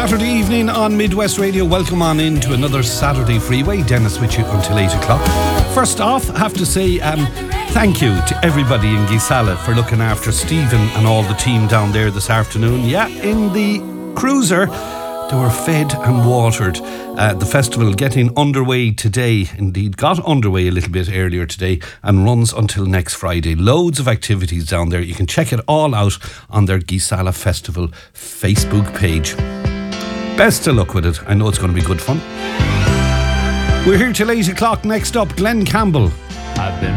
Saturday evening on Midwest Radio. Welcome on into another Saturday Freeway. Dennis with you until 8 o'clock. First off, I have to say thank you to everybody in Gisala for looking after Stephen and all the team down there this afternoon. Yeah, in the cruiser, they were fed and watered. The festival getting underway today, indeed got underway a little bit earlier today and runs until next Friday. Loads of activities down there. You can check it all out on their Gisala Festival Facebook page. Best of luck with it. I know it's going to be good fun. We're here till 8 o'clock. Next up, Glenn Campbell. I've been